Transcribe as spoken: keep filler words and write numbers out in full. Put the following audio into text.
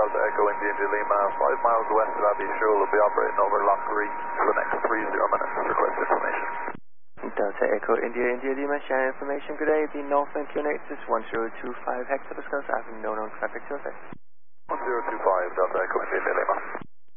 Delta Echo India India Lima, five miles west of Abbey Shoal. Will be operating over Loch Ree for the next three zero minutes. Request information. Delta Echo India India Lima, sharing information. Good day, the Northland Q N H is one zero two five hectopascals, having no known traffic to effect. one zero two five Delta Echo India India Lima.